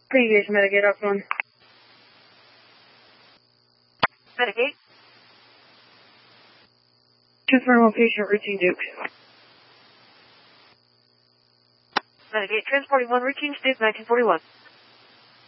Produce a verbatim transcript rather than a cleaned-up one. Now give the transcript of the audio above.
Pre-engage Medigate up one. Medigate. Transfer one patient, routine Duke. Medigate, transporting one routine, Duke nineteen forty-one.